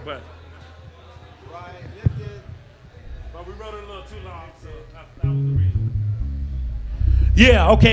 but we wrote it a little too long, so that was the reason. Yeah, okay.